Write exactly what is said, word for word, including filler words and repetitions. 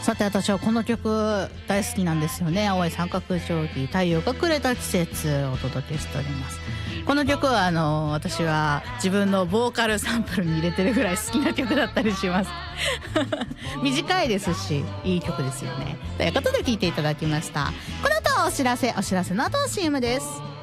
さて私はこの曲大好きなんですよね。青い三角定規、太陽がくれた季節をお届けしております。この曲はあの私は自分のボーカルサンプルに入れてるぐらい好きな曲だったりします短いですしいい曲ですよね。ということで聴いていただきました。この後お知らせお知らせの後 シーエム です。